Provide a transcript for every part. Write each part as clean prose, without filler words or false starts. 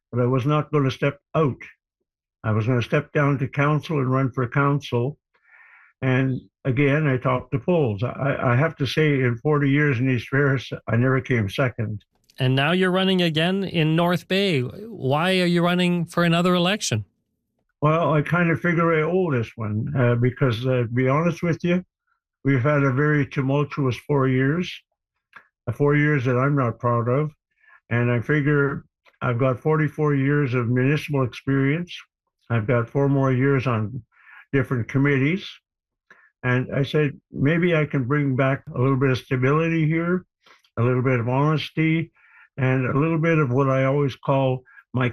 but I was not going to step out. I was going to step down to council and run for council. And again, I topped the polls. I have to say, in 40 years in East Ferris, I never came second. And now you're running again in North Bay. Why are you running for another election? Well, I kind of figure I owe this one because, to be honest with you, we've had a very tumultuous 4 years, 4 years that I'm not proud of. And I figure I've got 44 years of municipal experience. I've got 4 more years on different committees. And I said, maybe I can bring back a little bit of stability here, a little bit of honesty, and a little bit of what I always call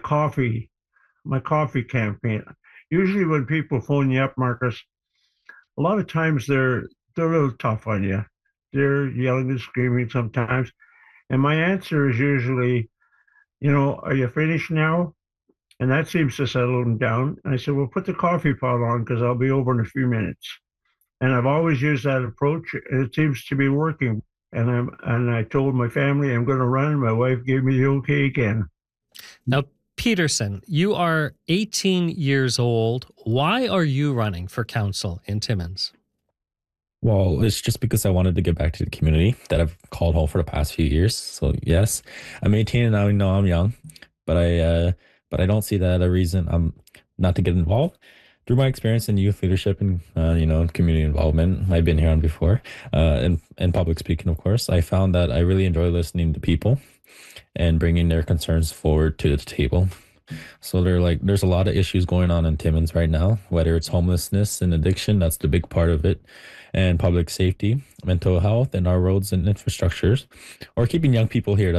my coffee campaign. Usually when people phone you up, Marcus, a lot of times they're a little tough on you. They're yelling and screaming sometimes. And my answer is usually, are you finished now? And that seems to settle them down. And I said, well, put the coffee pot on because I'll be over in a few minutes. And I've always used that approach, and it seems to be working. And I told my family I'm going to run. My wife gave me the okay again. Now, Peterson, you are 18 years old. Why are you running for council in Timmins? Well, it's just because I wanted to get back to the community that I've called home for the past few years. So yes, I'm 18 and I know I'm young, but I don't see that a reason I'm not to get involved. Through my experience in youth leadership and community involvement, I've been here on before, and public speaking, of course. I found that I really enjoy listening to people and bringing their concerns forward to the table. So there's a lot of issues going on in Timmins right now, whether it's homelessness and addiction, that's the big part of it, and public safety, mental health, and our roads and infrastructures, or keeping young people here.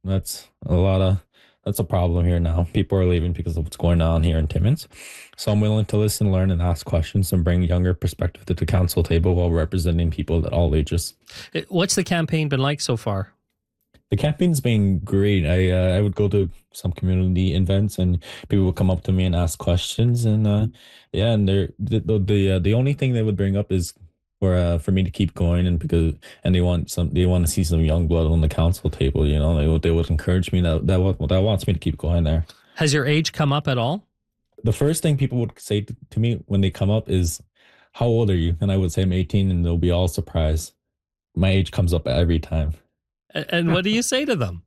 That's a problem here now. People are leaving because of what's going on here in Timmins. So I'm willing to listen, learn, and ask questions and bring younger perspective to the council table while representing people at all ages. What's the campaign been like so far? The campaign's been great. I would go to some community events and people would come up to me and ask questions, and and the only thing they would bring up is for me to keep going, and they want to see some young blood on the council table. They would encourage me that wants me to keep going there. Has your age come up at all? The first thing people would say to me when they come up is, "How old are you?" And I would say I'm 18, and they'll be all surprised. My age comes up every time. And what do you say to them?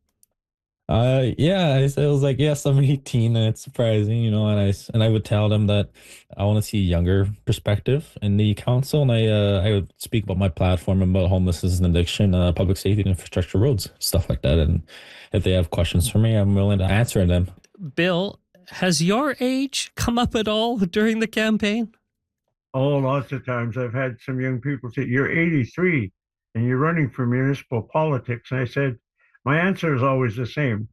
I was like, yes, I'm 18, and it's surprising, and I would tell them that I want to see a younger perspective in the council, and I would speak about my platform about homelessness and addiction, public safety, and infrastructure, roads, stuff like that. And if they have questions for me, I'm willing to answer them. Bill, has your age come up at all during the campaign? Oh, lots of times I've had some young people say, "You're 83 and you're running for municipal politics." And I said, my answer is always the same.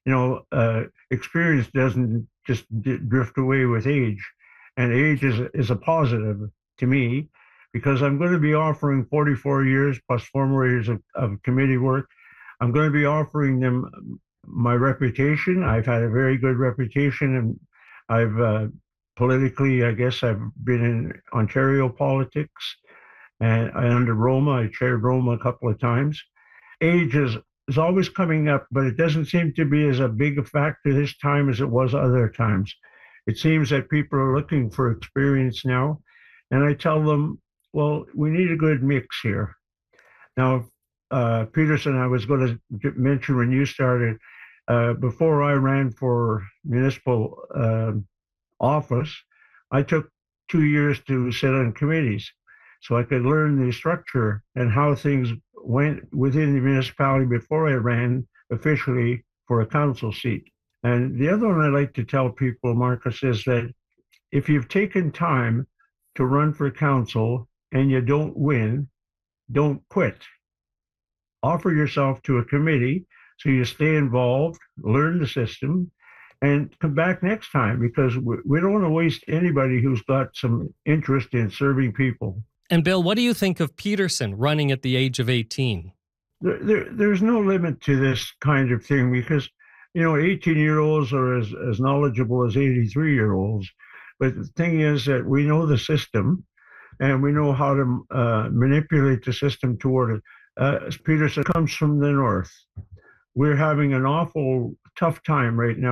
Experience doesn't just drift away with age. And age is a positive to me because I'm going to be offering 44 years plus 4 more years of committee work. I'm going to be offering them my reputation. I've had a very good reputation, and I've politically, I guess I've been in Ontario politics, and under Roma, I chaired Roma a couple of times. Age is always coming up, but it doesn't seem to be as a big a factor this time as it was other times. It seems that people are looking for experience now, and I tell them, well, we need a good mix here. Now, Peterson, I was going to mention when you started, before I ran for municipal office, I took 2 years to sit on committees so I could learn the structure and how things went within the municipality before I ran officially for a council seat. And the other one I like to tell people, Marcus, is that if you've taken time to run for council and you don't win, don't quit. Offer yourself to a committee so you stay involved, learn the system, and come back next time, because we don't want to waste anybody who's got some interest in serving people. And Bill, what do you think of Peterson running at the age of 18? There's no limit to this kind of thing because, 18-year-olds are as knowledgeable as 83-year-olds. But the thing is that we know the system and we know how to manipulate the system toward it. Peterson comes from the north. We're having an awful tough time right now